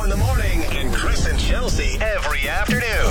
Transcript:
in the morning and Chris and Chelsea every afternoon.